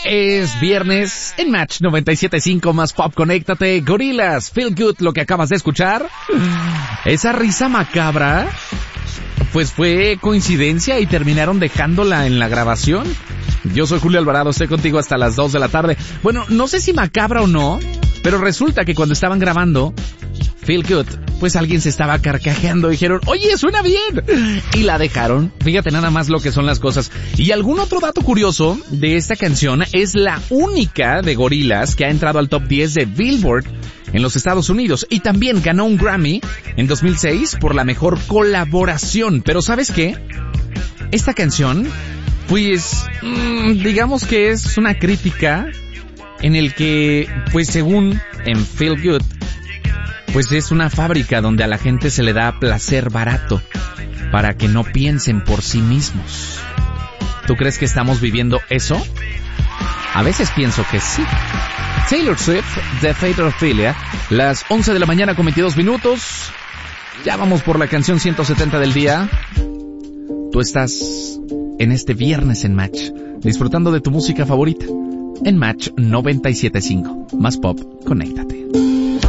Es viernes en Match 97.5 más Pop. Conéctate. Gorillaz, Feel Good, lo que acabas de escuchar. Esa risa macabra, pues fue coincidencia y terminaron dejándola en la grabación. Yo soy Julio Alvarado, estoy contigo hasta las 2 de la tarde. Bueno, no sé si macabra o no, pero resulta que cuando estaban grabando Feel Good, pues alguien se estaba carcajeando. Dijeron, oye, suena bien. Y la dejaron. Fíjate nada más lo que son las cosas. Y algún otro dato curioso de esta canción, es la única de Gorillaz que ha entrado al top 10 de Billboard en los Estados Unidos. Y también ganó un Grammy en 2006 por la mejor colaboración. Pero ¿sabes qué? Esta canción, pues, digamos que es una crítica en el que, pues según en Feel Good, pues es una fábrica donde a la gente se le da placer barato para que no piensen por sí mismos. ¿Tú crees que estamos viviendo eso? A veces pienso que sí. Taylor Swift, The Fatal Ophelia, las 11 de la mañana con 22 minutos. Ya vamos por la canción 170 del día. Tú estás en este viernes en Match, disfrutando de tu música favorita. En Match 97.5. Más Pop, conéctate.